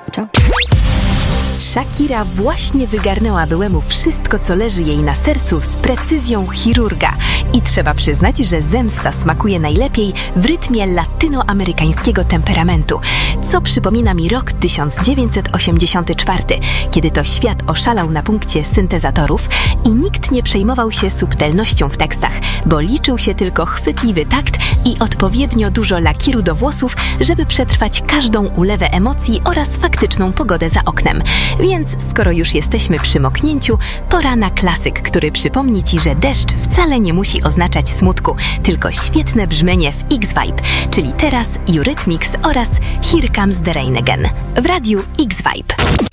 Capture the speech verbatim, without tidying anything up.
Ciao. Shakira właśnie wygarnęła byłemu wszystko, co leży jej na sercu z precyzją chirurga. I trzeba przyznać, że zemsta smakuje najlepiej w rytmie latynoamerykańskiego temperamentu, co przypomina mi rok tysiąc dziewięćset osiemdziesiąty czwarty, kiedy to świat oszalał na punkcie syntezatorów i nikt nie przejmował się subtelnością w tekstach, bo liczył się tylko chwytliwy takt i odpowiednio dużo lakiru do włosów, żeby przetrwać każdą ulewę emocji oraz faktyczną pogodę za oknem. Więc skoro już jesteśmy przy moknięciu, pora na klasyk, który przypomni Ci, że deszcz wcale nie musi oznaczać smutku, tylko świetne brzmienie w X-Vibe, czyli teraz Eurythmics oraz Here Comes the Rain Again w radiu X-Vibe.